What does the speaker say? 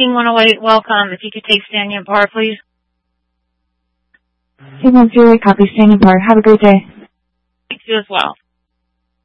King 108, welcome. If you could take standing par, please. King 108, copy standing par. Have a great day. Thank you as well.